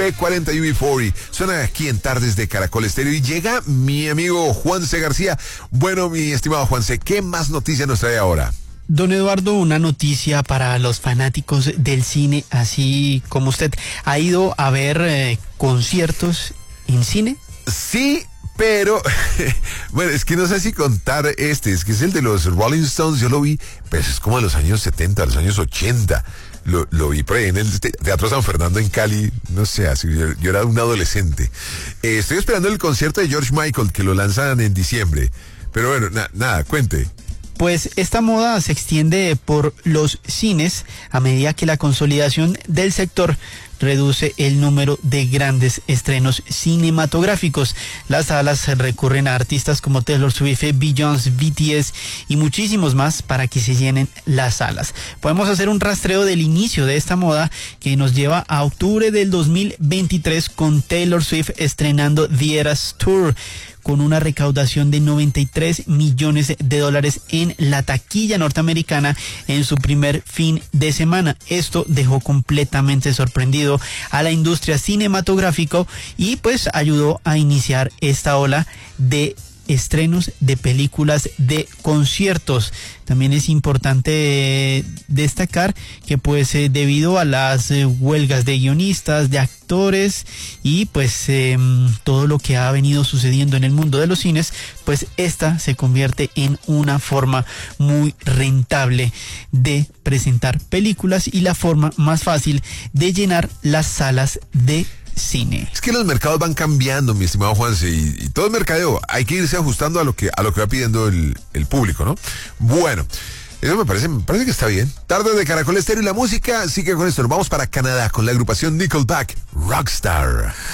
P40 UB40. Suena aquí en Tardes de Caracol Estéreo y llega mi amigo Juanse García. Bueno, mi estimado Juanse, ¿qué más noticias nos trae ahora? Don Eduardo, una noticia para los fanáticos del cine, así como usted. ¿Ha ido a ver conciertos en cine? Sí, pero bueno, es que no sé si contar es que es el de los Rolling Stones. Yo lo vi, pues es como de los años 70, los años 80. Lo vi por ahí en el Teatro San Fernando en Cali, no sé, así, yo era un adolescente. Estoy esperando el concierto de George Michael, que lo lanzan en diciembre. Pero bueno, nada, cuente. Pues esta moda se extiende por los cines a medida que la consolidación del sector reduce el número de grandes estrenos cinematográficos. Las salas recurren a artistas como Taylor Swift, Beyoncé, BTS y muchísimos más para que se llenen las salas. Podemos hacer un rastreo del inicio de esta moda que nos lleva a octubre del 2023 con Taylor Swift estrenando The Eras Tour, con una recaudación de 93 millones de dólares en la taquilla norteamericana en su primer fin de semana. Esto dejó completamente sorprendido a la industria cinematográfica y pues ayudó a iniciar esta ola de estrenos de películas, de conciertos. También es importante destacar que pues debido a las huelgas de guionistas, de actores y pues todo lo que ha venido sucediendo en el mundo de los cines, pues esta se convierte en una forma muy rentable de presentar películas y la forma más fácil de llenar las salas de cine. Es que los mercados van cambiando, mi estimado Juanse, y todo el mercadeo hay que irse ajustando a lo que va pidiendo el público, ¿no? Bueno, eso me parece que está bien. Tarde de Caracol Estéreo y la música sigue con esto. Nos vamos para Canadá con la agrupación Nickelback, Rockstar.